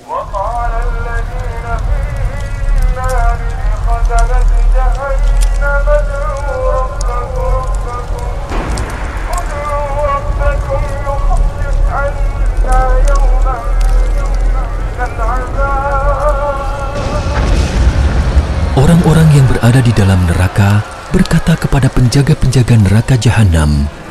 وقال الذين في النار لخزنة جهنم ادعوا ربكم يخفف عنا يوما من العذاب. Orang-orang yang berada di dalam neraka berkata kepada penjaga-penjaga neraka Jahanam,